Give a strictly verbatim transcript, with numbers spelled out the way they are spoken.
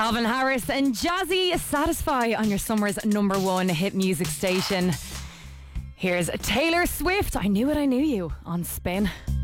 Calvin Harris and Jazzy Satisfy on your summer's number one hit music station. Here's Taylor Swift, I Knew It, I Knew You on Spin.